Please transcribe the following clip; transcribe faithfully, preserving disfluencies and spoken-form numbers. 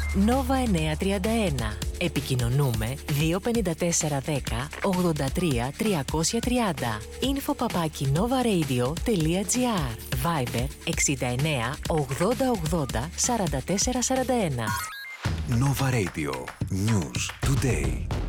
Nova εννιακόσια τριάντα ένα. Επικοινωνούμε δύο πέντε τέσσερα δέκα ογδόντα τρία τριακόσια τριάντα. Info παπάκι novaradio.gr. Viber εξήντα εννέα ογδόντα ογδόντα σαράντα τέσσερα σαράντα ένα. Nova Radio. News today.